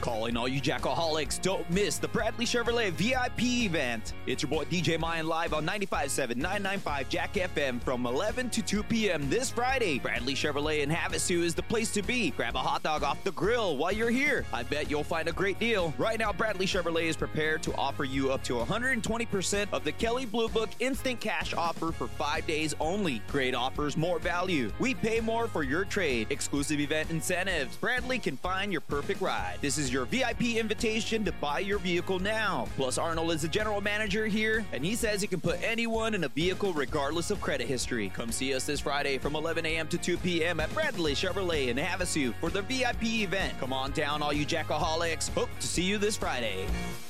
Calling all you Jackaholics, don't miss the Bradley Chevrolet VIP event. It's your boy DJ Mayan live on 95.7, 995 Jack FM from 11 to 2 p.m. this Friday. Bradley Chevrolet in Havasu is the place to be. Grab a hot dog off the grill while you're here. I bet you'll find a great deal. Right now, Bradley Chevrolet is prepared to offer you up to 120% of the Kelley Blue Book instant cash offer for 5 days only. Great offers, more value. We pay more for your trade. Exclusive event incentives. Bradley can find your perfect ride. This is your VIP invitation to buy your vehicle now. Plus, Arnold is the general manager here, and he says he can put anyone in a vehicle regardless of credit history. Come see us this Friday from 11 a.m. to 2 p.m. at Bradley Chevrolet in Havasu for the VIP event. Come on down, all you Jackaholics. Hope to see you this Friday.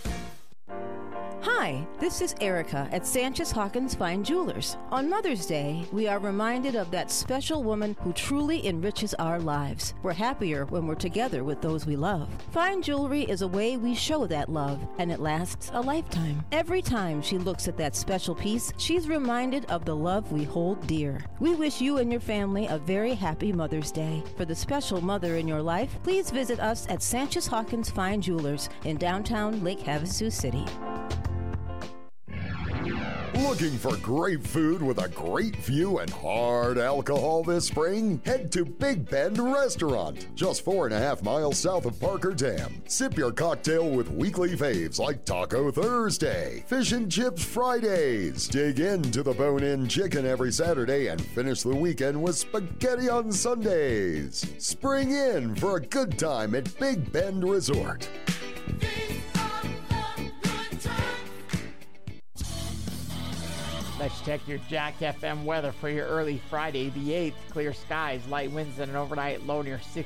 Hi, this is Erica at Sanchez Hawkins Fine Jewelers. On Mother's Day, we are reminded of that special woman who truly enriches our lives. We're happier when we're together with those we love. Fine jewelry is a way we show that love, and it lasts a lifetime. Every time she looks at that special piece, she's reminded of the love we hold dear. We wish you and your family a very happy Mother's Day. For the special mother in your life, please visit us at Sanchez Hawkins Fine Jewelers in downtown Lake Havasu City. Looking for great food with a great view and hard alcohol this spring? Head to Big Bend Restaurant, just 4.5 miles south of Parker Dam. Sip your cocktail with weekly faves like Taco Thursday, Fish and Chips Fridays. Dig into the bone-in chicken every Saturday and finish the weekend with spaghetti on Sundays. Spring in for a good time at Big Bend Resort. Let's check your Jack FM weather for your early Friday the 8th. Clear skies, light winds, and an overnight low near 60